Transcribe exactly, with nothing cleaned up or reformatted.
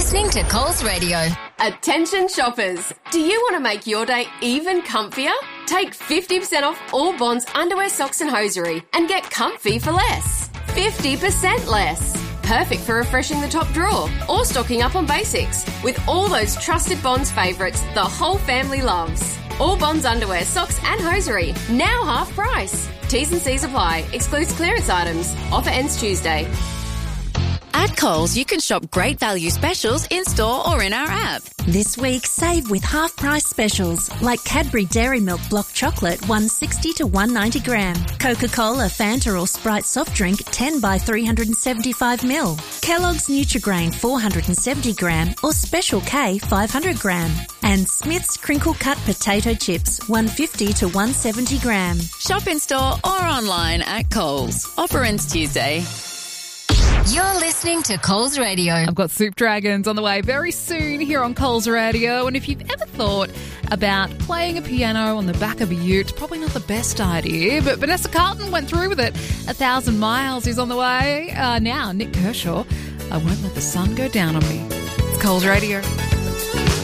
listening to Coles Radio. Attention shoppers, do you want to make your day even comfier? Take fifty percent off all Bonds underwear, socks and hosiery and get comfy for less. fifty percent less. Perfect for refreshing the top drawer or stocking up on basics with all those trusted Bonds favourites the whole family loves. All Bonds underwear, socks and hosiery, now half price. T's and C's apply. Excludes clearance items. Offer ends Tuesday. At Coles, you can shop great value specials in-store or in our app. This week, save with half-price specials like Cadbury Dairy Milk Block Chocolate one sixty to one ninety gram, Coca-Cola, Fanta or Sprite soft drink ten by three seventy-five mil, Kellogg's Nutrigrain four seventy gram or Special K five hundred gram, and Smith's Crinkle Cut Potato Chips one fifty to one seventy gram. Shop in-store or online at Coles. Offer ends Tuesday. You're listening to Coles Radio. I've got Soup Dragons on the way very soon here on Coles Radio. And if you've ever thought about playing a piano on the back of a ute, probably not the best idea, but Vanessa Carlton went through with it. A Thousand Miles is on the way. Uh, now, Nick Kershaw, I Won't Let the Sun Go Down on Me. It's Coles Radio.